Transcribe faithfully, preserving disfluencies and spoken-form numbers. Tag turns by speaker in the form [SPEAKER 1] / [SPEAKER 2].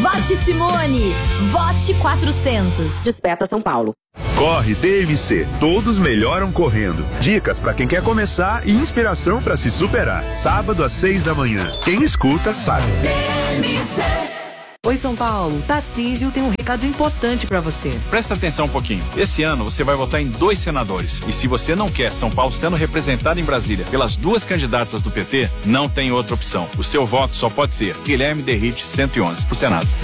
[SPEAKER 1] Vote Simone. Vote quatrocentos.
[SPEAKER 2] Despeta São Paulo.
[SPEAKER 3] Corre D M C, todos melhoram correndo. Dicas para quem quer começar e inspiração para se superar. Sábado às seis da manhã. Quem escuta sabe.
[SPEAKER 1] D M C.
[SPEAKER 4] Oi, São Paulo. Tarcísio tem um recado importante pra você.
[SPEAKER 5] Presta atenção um pouquinho. Esse ano você vai votar em dois senadores. E se você não quer São Paulo sendo representado em Brasília pelas duas candidatas do P T, não tem outra opção. O seu voto só pode ser Guilherme Derrite cento e onze pro Senado.